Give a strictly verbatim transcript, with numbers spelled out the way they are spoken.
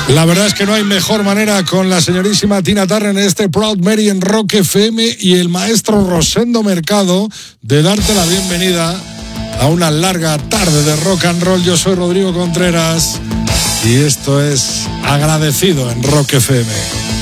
La verdad es que no hay mejor manera con la señorísima Tina Turner en este Proud Mary en Rock F M y el maestro Rosendo Mercado de darte la bienvenida a una larga tarde de rock and roll. Yo soy Rodrigo Contreras y esto es Agradecido en Rock F M.